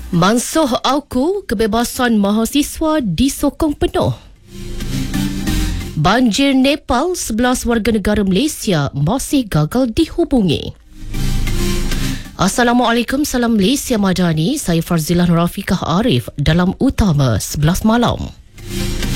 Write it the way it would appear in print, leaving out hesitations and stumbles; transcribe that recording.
Mansuh Auku, kebebasan mahasiswa disokong penuh. Banjir Nepal, 11 warga negara Malaysia masih gagal dihubungi. Assalamualaikum, salam Malaysia Madani. Saya Farzilah Rafiqah Arif dalam Utama 11 malam.